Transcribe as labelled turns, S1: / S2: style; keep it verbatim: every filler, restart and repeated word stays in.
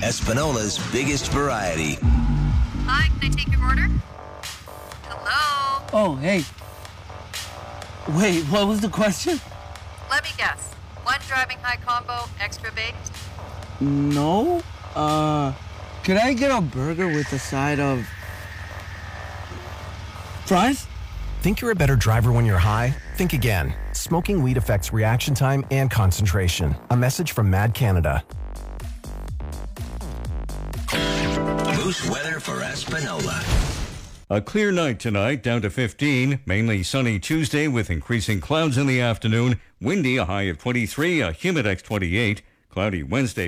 S1: Espinola's biggest variety.
S2: Hi, can I take your order? Hello?
S3: Oh, hey. Wait, what was the question?
S2: Let me guess. One driving high combo, extra baked?
S3: No. Uh, could I get a burger with a side of fries?
S4: Think you're a better driver when you're high? Think again. Smoking weed affects reaction time and concentration. A message from Mad Canada.
S1: Moose weather for Espinola.
S5: A clear night tonight, down to fifteen. Mainly sunny Tuesday with increasing clouds in the afternoon. Windy, a high of twenty-three. A humid X twenty-eight. Cloudy Wednesday.